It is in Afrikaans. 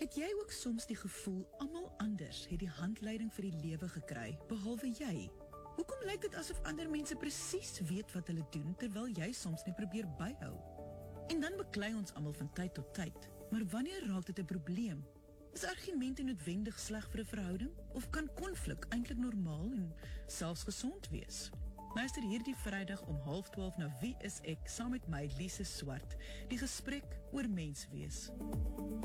Het jy ook soms die gevoel, almal anders het die handleiding vir die lewe gekry, behalwe jy? Hoekom lyk dit asof ander mense presies weet wat hulle doen, terwyl jy soms net probeer byhou? En dan beklei ons almal van tyd tot tyd, maar wanneer raak dit 'n probleem? Is argumente noodwendig sleg vir 'n verhouding? Of kan konflik eintlik normaal en selfs gesond wees? Luister hierdie Vrydag om 11:30 na Wie is ek, saam met my, Lise Swart, die gesprek oor menswees.